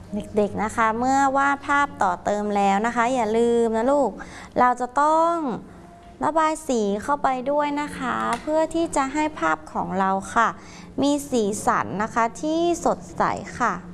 เด็กๆนะคะเมื่อวาดภาพต่อเติมแล้วนะคะอย่าลืมนะลูกเราจะต้องระบายสีเข้าไปด้วยนะคะเพื่อที่จะให้ภาพของเราค่ะมีสีสันนะคะที่สดใสค่ะ